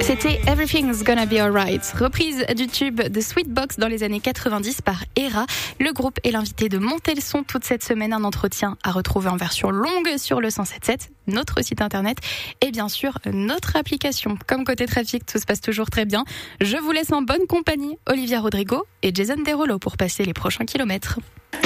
C'était Everything's Gonna Be Alright, reprise du tube de Sweetbox dans les années 90 par Era. Le groupe est l'invité de Monter le son toute cette semaine, un entretien à retrouver en version longue sur le 107.7, notre site internet et bien sûr notre application. Comme côté trafic, tout se passe toujours très bien. Je vous laisse en bonne compagnie, Olivia Rodrigo et Jason Derulo pour passer les prochains kilomètres.